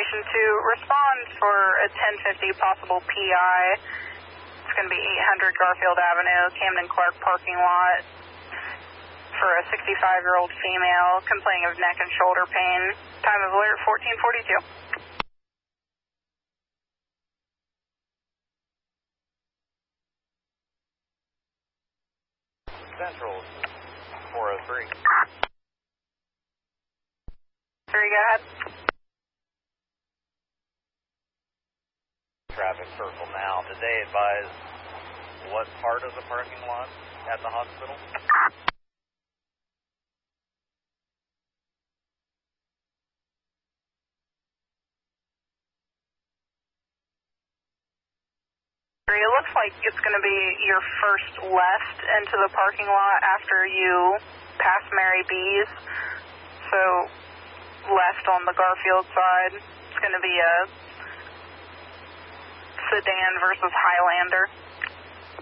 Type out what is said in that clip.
Station 2, respond for a 1050 possible PI. It's going to be 800 Garfield Avenue, Camden Clark parking lot for a 65-year-old female complaining of neck and shoulder pain. Time of alert 1442. Central 403. 3, go ahead. Traffic circle now. Did they advise what part of the parking lot at the hospital? It looks like it's going to be your first left into the parking lot after you pass Mary B's. So left on the Garfield side. It's going to be a sedan versus Highlander.